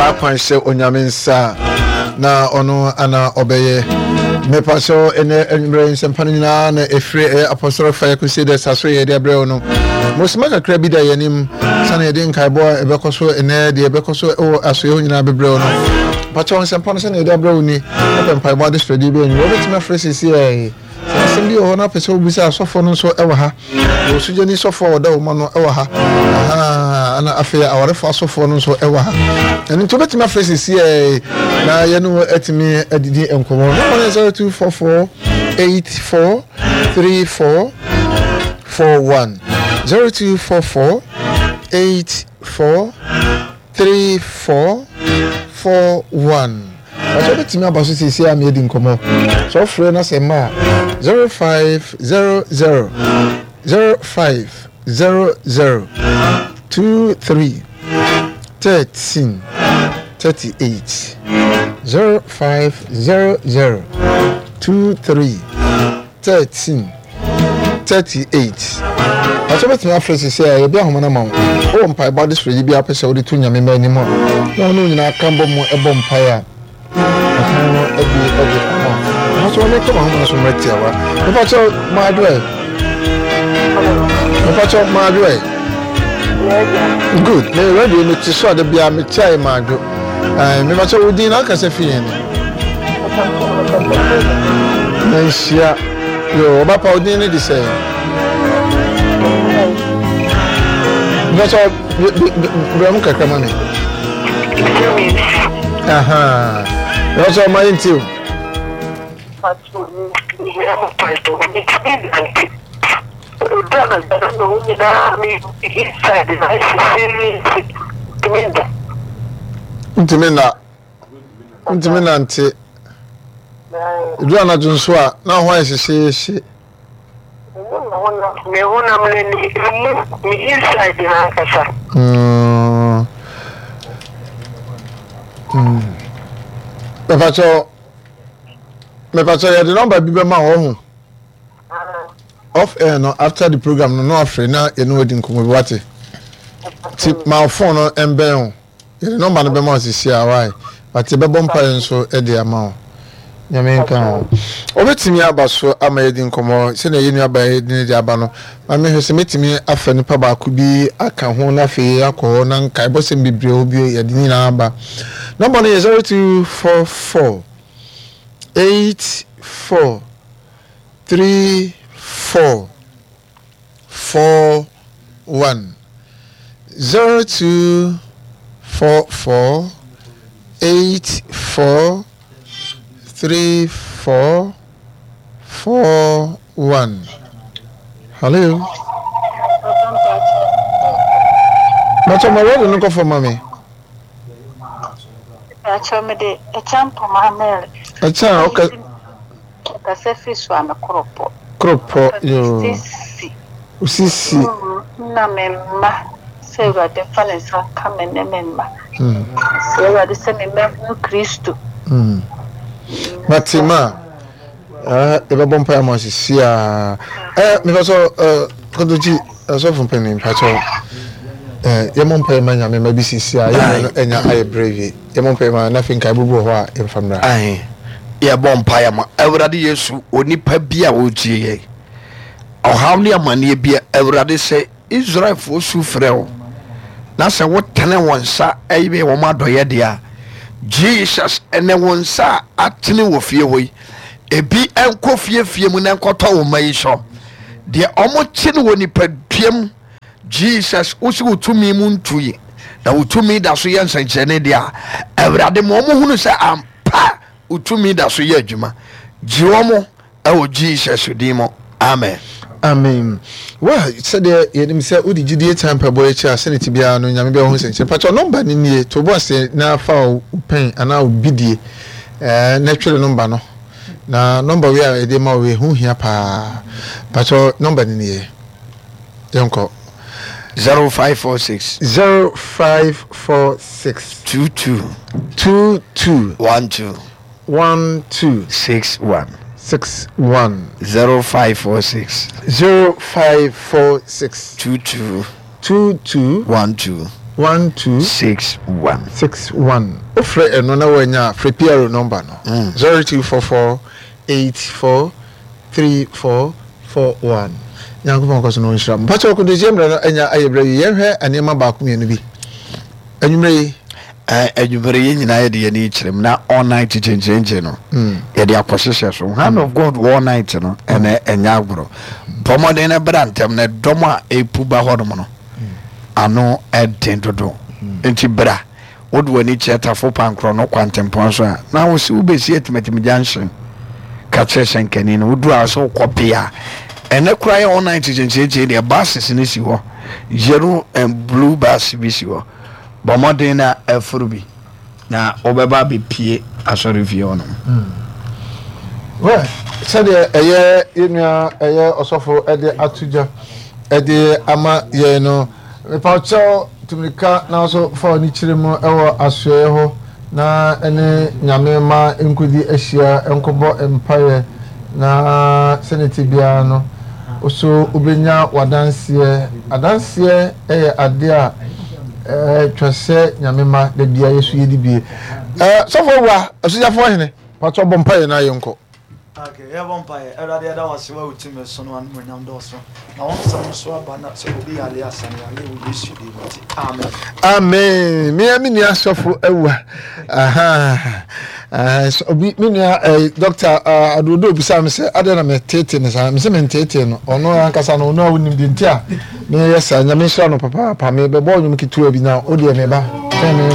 fa kwan se onyamensa na ono ana obeye me paso ene enbre nsempane nyina na efre Apostolic Fire Crusade saso ye de abre ono mosima kakra bi da yanim sana ye de nkaibo ebekoso ene de ebekoso o aso nyina bebre ono pacho nsempane sana ye de abre oni open pai district bi enyi obetima fresh e Simbi ona pese obisa asofo no so ewa ha wo sujeni sofo oda wo ma no ewa ha aha ana afi awarefo asofo no so ewa ha eni to betima fresh na ye no etimi adidi enkomo no 0244 843441 0244 843441 Aso betimi abaso sisi am yedi nkomo so free na sema 0500 23 13 38 0500 23 13 38 Aso betimi afre sisi ya bi ahoma na ma o mpa body spray bi apese odi tu nyame ma animo na onu nyina kambo mu ebo mpa ya so make come on so much yawa me pa cho ma do good me ready me ti so de bia me chai ma do me pa cho udi na ka se fie ni mensia yo ba pa udi ni di se me cho bra mu kakra ma me aha yo so ma intiu Ntimina nti Duana Junswa na ho ayeshe me wona mleni mi inside na kasa Me pacho ya the number bi be ma ho off air no after the program no afre na e no wedi nkomo bi wate ti my phone no embe ho the number no be ma sisi awai but e be bompa enso e de ama ho nyame nka ho obetimi abaso ama yedi nkomo se na yenu aba yedi de aba no ma me hwese metimi afa nipa ba ku bi aka ho na fe akọ na nka ibosem bibre obi yedi ni na aba number no is 0244 843441 0244 843441 Hello Macho mawele nuko for mami Acho me de champo mamel Acha okay Kasefi swana kropo yo usisi na memma sega de falensa kamene memma sega de se memma Kristo Matima ebe bompa ya masisi a me faso kodoji so fun penin pacho ye mompa ma nya me mabisisi a ye enya aye brave ye mompa ma na finka bubu ho a ye famra ye bompa ya ma Ewurade Yesu onipa bia ogie ye ohawne amane bia Ewurade se Israel fo su freo na se wotene wonsa ayibe wo madoye dia Jesus ene wonsa atene wo fie hoyi ebi enko fie mu na enkoto wo mai so de omo wo nipa duam Jesus usi utumi mu ntuye na utumi da so ye nsanchene dia Ewurade mo hunu se ampa utumi da so ye adwuma jiwomo ewo Jesus dimo amen well said yenim say udi gidie temper boy cha senate bia no nyame bia ho senche pacho number ni nie to boss na fa pen ana obidie na twere number no na number we are dey ma we hu hia pa pacho number ni nie yonko 0546 22 61 0546 22 12 1261. Ofre eno na wanya free PRO number no. 0244843441. Nyankopon ko so no nhira. Mpacho ko de jemra no anya ayebre yehwe anema ba ko mienu bi. Anwumre adwumre ye nyina ye de ni kyerem na all night chenche no. Ye de akwhyehye so. Hand of God all night no ene enya agboro. Pomode na brantem na domo a epu ba hodom no. Ano eden dodo. Enti bra. Wodu ani cheta fo pankro no kwantempon so a. Na wo si ubesi etimetim junction. Ka kyerehye nkani no wodu a so kopia. Ene kura all night chenche de buses ni si ho. Yellow and blue bus bi si ho. Bomode na efurubi. Na obeba be pie asori vie ono. Well, said eye inua eye osofo ede atuja ede ama ye no me pacho tumika na so for ni chiremu ewo asoe ho na ene nyame ma enkudi ahia enkobo empire na senate bia no oso ubenya wadanse adanse eye ade a twese nyame ma de bia yesu yedi bie sofo wa asujafo hene pacho bompaye na yonko. Okay, yeah, vampire. Everybody that was well to me, son, one when I'm doing so. I want some swap, but not so be alias and I will use you. Amen. Amen. Me, I suffer. Aha. So, me, doctor, I do beside me say, I don't know, tating is I'm saying tating or no, Ancasano, no, wouldn't be tia. Me, yes, I'm a mission of papa, me, but boy, you make it to be now, Odia neighbor.